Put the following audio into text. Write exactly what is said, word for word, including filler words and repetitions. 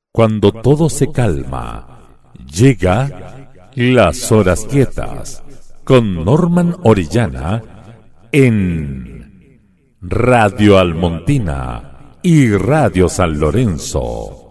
Cuando todo se calma, llega Las Horas Quietas con Norman Orellana en Radio Almontina y Radio San Lorenzo.